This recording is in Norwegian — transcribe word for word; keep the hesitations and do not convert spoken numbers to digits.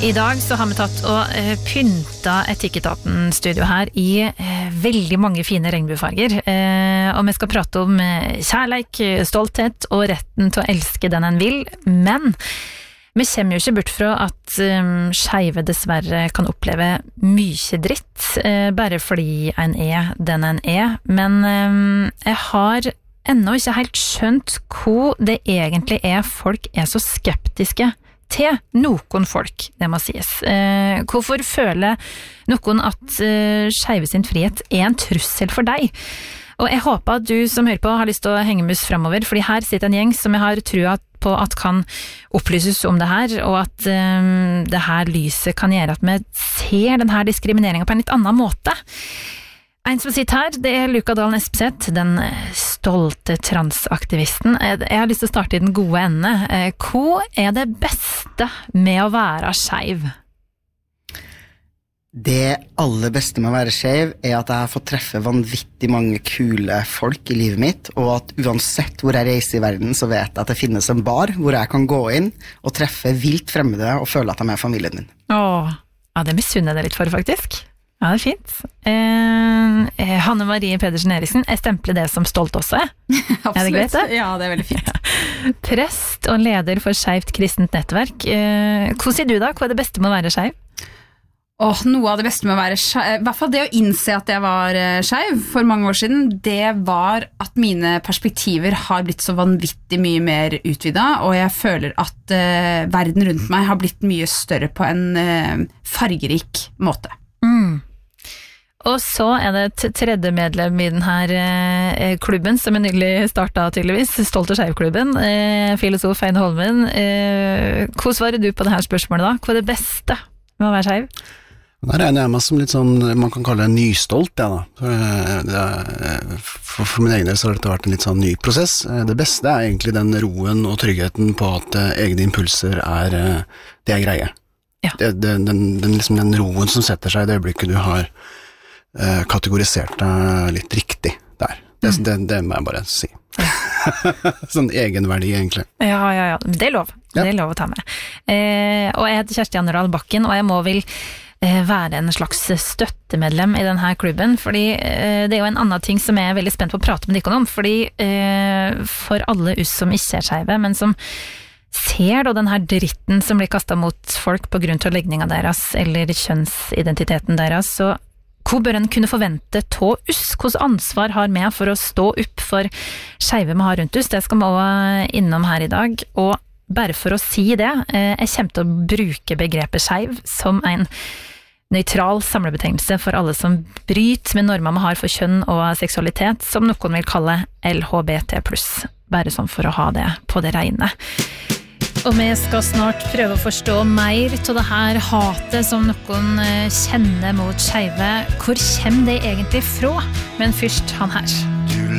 I dag så har vi tatt og eh, pynta Etikketaten-studio her i eh, veldig mange fine regnbuefarger. Eh, og vi skal prate om eh, kjærleik, stolthet og retten til å elske den en vil. Men vi kommer jo ikke bort fra at um, skeive dessverre kan oppleve mye dritt, eh, bare fordi en er den en er. Men um, jeg har ennå ikke helt skjønt hva det egentlig er folk er så skeptiske til noen folk, det må sies. Eh, hvorfor føler noen at eh, skeive sin frihet er en trussel for deg? Og jeg håper at du som hører på har lyst til å henge mus fremover, fordi her sitter en gjeng som jeg har trua på at kan opplyses om det her, og at um, det her lyset kan gjøre at vi ser denne diskrimineringen på en litt annen måte. En som sitter her, det er Luka Dalen Espeseth, den stolte transaktivisten. Jeg har lyst til å starte i den gode ende. Hva er det beste med å være skeiv? Det aller beste med å være skeiv er at jeg har fått treffe vanvittig mange kule folk i livet mitt, og at uansett hvor jeg reiser i verden, så vet jeg at det finnes en bar hvor jeg kan gå inn og treffe vilt fremmede og føle at de er familien min. Åh, ja, det misunner jeg deg litt for, faktisk. Ja, det er fint. Eh, Hanne Marie Pedersen Eriksen, jeg stempler det som stolt også. Absolutt. Er det greit det? Ja, det er veldig fint. Ja. Prest og leder for Skeivt kristent nettverk. Eh, hva sier du da? Hva er det beste med å være skeiv? Åh, noe av det beste med å være skeiv, i hvert fall det å innse at jeg var skeiv for mange år siden, det var at mine perspektiver har blitt så vanvittig mye mer utvidet, og jeg føler at uh, verden rundt meg har blitt mye større på en uh, fargerik måte. Mm. Og så er det et tredje medlem i denne eh, klubben, som er nylig startet tydeligvis, Stolt og Skeiv-klubben, eh, filosof Heine Holmen. Eh, hva svarer du på dette spørsmålet da? Hva er det beste med å være skeiv? Der regner jeg meg som litt sånn, man kan kalle det nystolt, ja da. For, det er, for, for min egen del så har dette vært en litt sånn ny prosess. Det beste er egentlig den roen og tryggheten på at egne impulser er, det er greie. Ja. Det, det, den, den, liksom den roen som setter seg i det øyeblikket du har eh, kategorisert deg litt riktig der. Det, mm. det, det må jeg bare si. Ja. Sånn egenverdi egentlig. Ja, ja, ja. Det er lov. Ja. Det er lov å ta med. Eh, og jeg heter Kjersti Anderdal Bakken, og jeg må vel eh, være en slags støttemedlem i denne klubben, fordi eh, det er jo en annen ting som jeg er veldig spent på å prate med dere om, fordi eh, for alle oss som ikke er skeive, men som ser da den her dritten som blir kastet mot folk på grunn til legninga deres eller kjønnsidentiteten deres, så hva bør en kunne forvente til oss? Hvilket ansvar har vi for å stå opp for skeive vi har rundt oss? Det skal vi også innom her i dag, og bare for å si det, jeg kommer til å bruke begrepet skeiv som en nøytral samlebetegnelse for alle som bryter med normer vi har for kjønn og seksualitet, som noen vil kalle L H B T pluss, bare sånn for å ha det på det regne. Og vi skal snart prøve å forstå mer til det her hatet som noen kjenner mot skeive. Hvor kommer det egentlig fra? Men først han her.